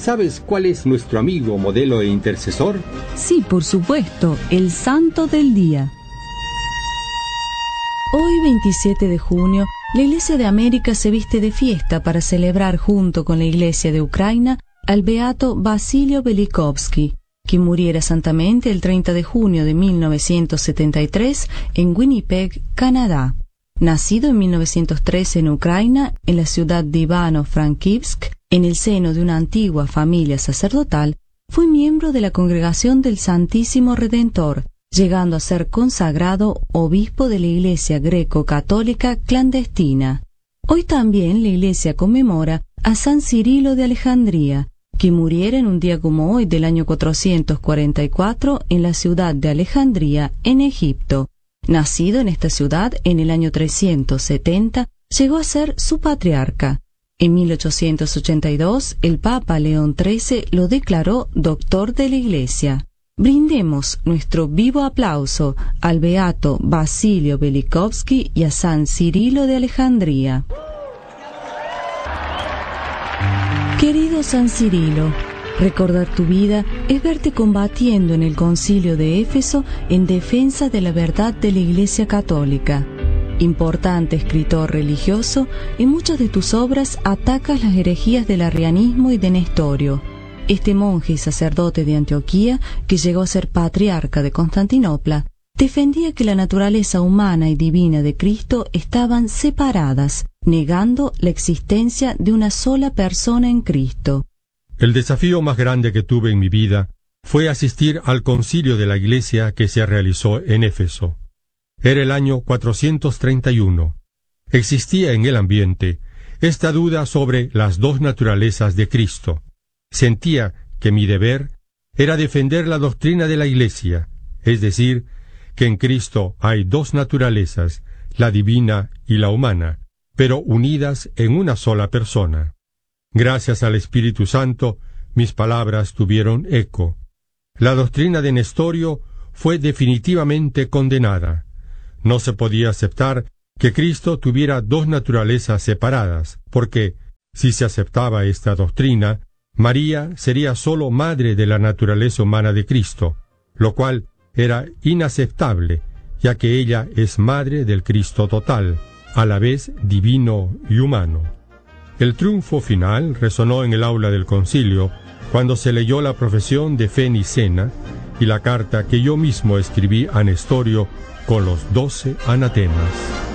¿sabes cuál es nuestro amigo, modelo e intercesor? Sí, por supuesto, el Santo del Día. Hoy, 27 de junio, la Iglesia de América se viste de fiesta para celebrar junto con la Iglesia de Ucrania al beato Basilio Velikovsky, que muriera santamente el 30 de junio de 1973 en Winnipeg, Canadá. Nacido en 1913 en Ucrania, en la ciudad de Ivano-Frankivsk, en el seno de una antigua familia sacerdotal, fue miembro de la Congregación del Santísimo Redentor, llegando a ser consagrado obispo de la Iglesia greco-católica clandestina. Hoy también la Iglesia conmemora a San Cirilo de Alejandría, que muriera en un día como hoy del año 444 en la ciudad de Alejandría, en Egipto. Nacido en esta ciudad en el año 370, llegó a ser su patriarca. En 1882, el Papa León XIII lo declaró doctor de la Iglesia. Brindemos nuestro vivo aplauso al beato Basilio Velikovsky y a San Cirilo de Alejandría. Querido San Cirilo, recordar tu vida es verte combatiendo en el Concilio de Éfeso en defensa de la verdad de la Iglesia Católica. Importante escritor religioso, en muchas de tus obras atacas las herejías del arrianismo y de Nestorio. Este monje y sacerdote de Antioquía, que llegó a ser patriarca de Constantinopla, defendía que la naturaleza humana y divina de Cristo estaban separadas, negando la existencia de una sola persona en Cristo. El desafío más grande que tuve en mi vida fue asistir al concilio de la Iglesia que se realizó en Éfeso. Era el año 431. Existía en el ambiente esta duda sobre las dos naturalezas de Cristo. Sentía que mi deber era defender la doctrina de la Iglesia, es decir, que en Cristo hay dos naturalezas, la divina y la humana, pero unidas en una sola persona. Gracias al Espíritu Santo, mis palabras tuvieron eco. La doctrina de Nestorio fue definitivamente condenada. No se podía aceptar que Cristo tuviera dos naturalezas separadas, porque, si se aceptaba esta doctrina, María sería sólo madre de la naturaleza humana de Cristo, lo cual era inaceptable, ya que ella es madre del Cristo total, a la vez divino y humano. El triunfo final resonó en el aula del concilio cuando se leyó la profesión de fe nicena y la carta que yo mismo escribí a Nestorio con los 12 anatemas.